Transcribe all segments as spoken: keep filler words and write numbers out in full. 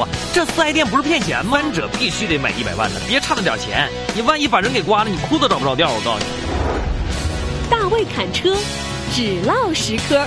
啊，这四 S 店不是骗钱吗？三者必须得买一百万的，别差那点钱，你万一把人给刮了，你裤子找不着调。我告诉你， 大卫侃车，只唠实科。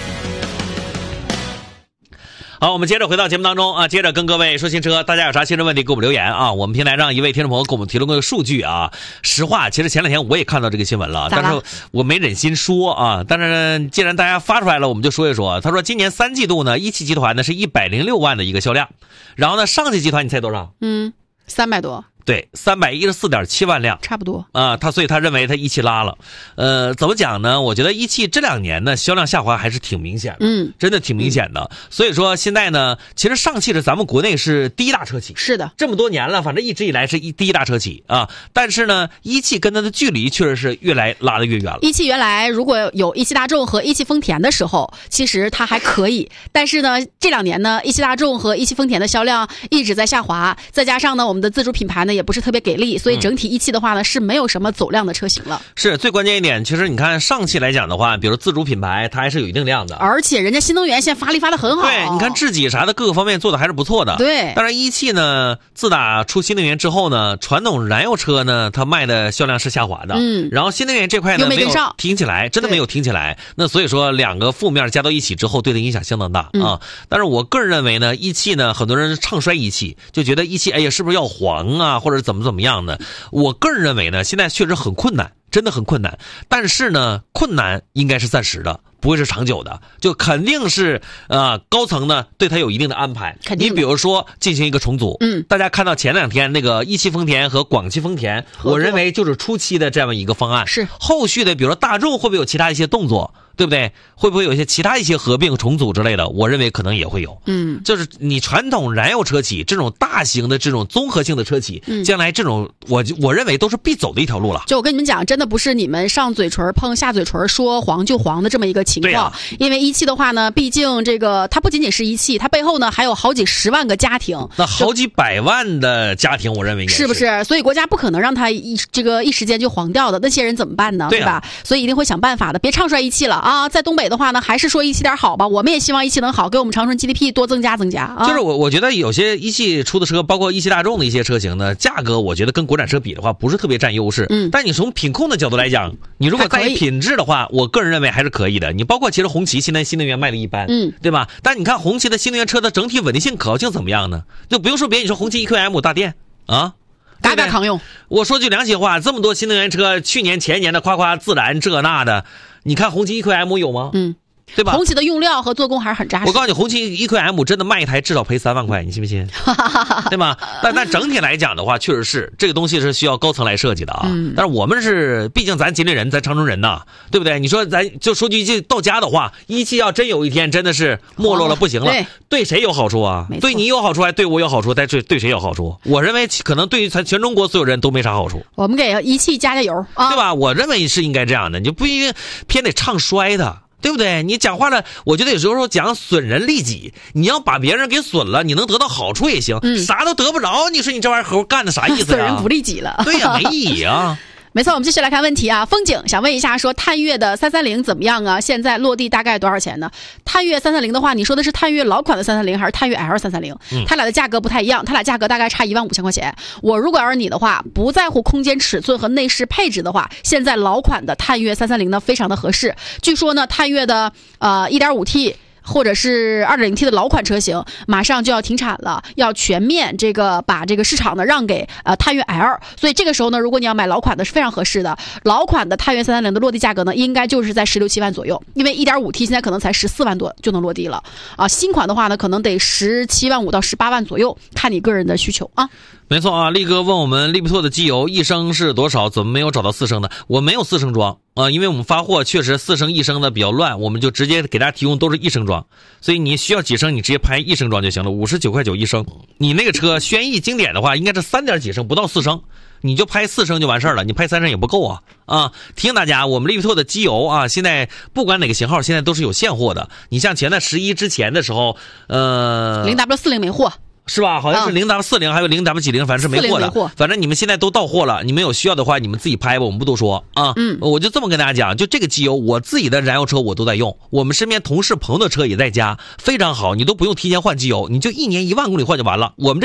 好，我们接着回到节目当中啊，接着跟各位说新车，大家有啥新车问题给我们留言啊。我们平台上一位听众朋友给我们提供个数据啊，实话，其实前两天我也看到这个新闻了，但是我没忍心说啊。但是既然大家发出来了，我们就说一说。他说今年三季度呢，一汽集团呢是一百零六万的一个销量，然后呢，上汽集团你猜多少？ 嗯，三百多。 对，三百一十四点七万辆， 差不多啊。他所以他认为他一汽拉了，呃，怎么讲呢？我觉得一汽这两年呢销量下滑还是挺明显的， 嗯， 真的挺明显的。嗯、所以说现在呢，其实上汽是咱们国内是第一大车企， 是的， 这么多年了，反正一直以来是一第一大车企啊。但是呢，一汽跟它的距离确实是越来拉得越远了。 一汽原来如果有一汽大众和一汽丰田的时候，其实它还可以，但是呢，这两年呢，一汽大众和一汽丰田的销量一直在下滑，再加上呢，我们的自主品牌呢也不是特别给力。所以整体一汽的话呢、嗯、是没有什么走量的车型了。 是最关键一点，其实你看上汽来讲的话，比如自主品牌它还是有一定量的， 而且人家新能源现在发力发得很好。 对，你看智己啥的各个方面做的还是不错的。 对， 当然一汽呢，自打出新能源之后呢，传统燃油车呢它卖的销量是下滑的， 嗯， 然后新能源这块呢没有挺起来，真的没有挺起来。那所以说两个负面加到一起之后，对它影响相当大、嗯、啊。但是我个人认为呢，一汽呢，很多人唱衰一汽，就觉得一汽哎呀是不是要黄啊，或者怎么怎么样的。我个人认为呢，现在确实很困难，真的很困难。但是呢，困难应该是暂时的，不会是长久的，就肯定是呃高层呢对它有一定的安排。 肯定。 你比如说进行一个重组，嗯，大家看到前两天那个一汽丰田和广汽丰田，我认为就是初期的这么一个方案。 是。 后续的，比如说大众会不会有其他一些动作？对不对？会不会有一些其他一些合并重组之类的？我认为可能也会有。 嗯， 就是你传统燃油车企这种大型的这种综合性的车企，嗯、将来这种我我认为都是必走的一条路了。 就我跟你们讲，真的不是你们上嘴唇碰下嘴唇说黄就黄的这么一个情况。 啊、 因为一汽的话呢，毕竟这个它不仅仅是一汽，它背后呢还有好几十万个家庭， 那好几百万的家庭，我认为应该是， 是不是？所以国家不可能让它一这个一时间就黄掉的，那些人怎么办呢？ 对、 啊、吧？所以一定会想办法的，别唱衰一汽了啊！在东北的话呢，还是说一汽点好吧，我们也希望一汽能好，给我们长春 G D P 多增加增加啊。 就是我我觉得有些一汽出的车，包括一汽大众的一些车型呢，价格我觉得跟国产车比的话，不是特别占优势。 嗯， 但你从品控的角度来讲，你如果在意品质的话，我个人认为还是可以的。你包括其实红旗现在新能源卖的一般， 嗯， 对吧？但你看红旗的新能源车的整体稳定性、可靠性怎么样呢？就不用说别，你说红旗 E Q M 大电啊。 嘎嘎扛用。 我说句良心话，这么多新能源车，去年前年的夸夸自燃这那的，你看红旗 E Q M 有吗？ 嗯。 对吧？ 红旗的用料和做工还是很扎实。 我告诉你，红旗 E Q M 真的卖一台至少赔三万块，你信不信？对吗？但但整体来讲的话，确实是这个东西是需要高层来设计的啊。 嗯、 但是我们是，毕竟咱吉林人，咱长春人呐，对不对？你说咱就说句句到家的话，一汽要真有一天真的是没落了，不行了， 对， 对谁有好处啊？对你有好处，还对我有好处，但对对谁有好处？我认为可能对于咱全中国所有人都没啥好处。 我们给一汽加加油啊， 对吧？我认为是应该这样的，你就不一定偏得唱衰的。对不对？你讲话了，我觉得有时候讲损人利己，你要把别人给损了，你能得到好处也行， 嗯、 啥都得不着，你说你这玩意儿活干的啥意思啊？ 损人不利己了。 对呀、啊，没意义啊。 没错，我们继续来看问题啊。风景想问一下，说探岳的三三零怎么样啊？现在落地大概多少钱呢？探岳三三零的话，你说的是探岳老款的三三零还是探岳 L 三三零？嗯，它俩的价格不太一样，它俩价格大概差一万五千块钱。我如果要是你的话，不在乎空间尺寸和内饰配置的话，现在老款的探岳三三零呢非常的合适。据说呢，探岳的呃 一点五 T。或者是 二点零 T 的老款车型马上就要停产了，要全面这个把这个市场呢让给呃探岳 L， 所以这个时候呢，如果你要买老款的是非常合适的。老款的探岳三三零的落地价格呢，应该就是在十六七万左右，因为 一点五 T 现在可能才十四万多就能落地了啊。新款的话呢，可能得十七万五到十八万左右，看你个人的需求啊。 没错啊，力哥问我们利比托的机油一升是多少？怎么没有找到四升的？我没有四升装啊、呃，因为我们发货确实四升一升的比较乱，我们就直接给大家提供都是一升装，所以你需要几升你直接拍一升装就行了，五十九块九一升。你那个车轩逸经典的话，应该是三点几升，不到四升，你就拍四升就完事儿了，你拍三升也不够啊啊！提醒大家，我们利比托的机油啊，现在不管哪个型号，现在都是有现货的。你像前在十一之前的时候，呃， 零 W 四零没货。 是吧？好像是零 W 四零，还有零 W 几零，反正是没货的。 货反正你们现在都到货了，你们有需要的话，你们自己拍吧，我们不多说啊。 嗯， 我就这么跟大家讲，就这个机油，我自己的燃油车我都在用，我们身边同事朋友的车也在加，非常好，你都不用提前换机油，你就一年一万公里换就完了。我们这